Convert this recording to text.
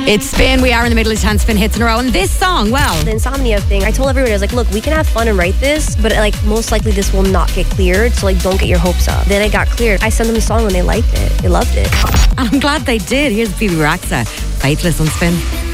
It's Spin. We are in the middle of 10 Spin hits in a row. And this song, well, The insomnia thing, I told everybody, I was like, look, we can have fun and write this, but like most likely this will not get cleared, so like don't get your hopes up. Then it got cleared. I sent them the song and they liked it. They loved it. I'm glad they did. Here's Phoebe Raxa, Faithless on Spin.